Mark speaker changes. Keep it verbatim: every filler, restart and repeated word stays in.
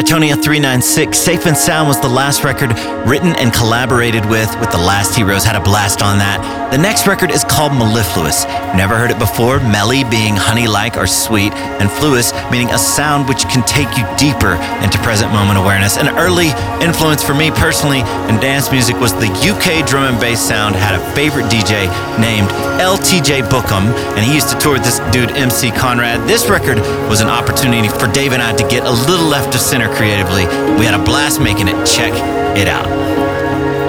Speaker 1: Kryptonia three ninety-six. Safe and Sound was the last record written and collaborated with, with The Last Heroes. Had a blast on that. The next record is called Mellifluous. Never heard it before. Melly being honey-like or sweet, and fluous meaning a sound which can take you deeper into present moment awareness. An early influence for me personally in dance music was the U K drum and bass sound. Had a favorite D J named L T J Bookham, and he used to tour with this dude M C Conrad. This record was an opportunity for Dave and I to get a little left of center creatively. We had a blast making it. Check it out.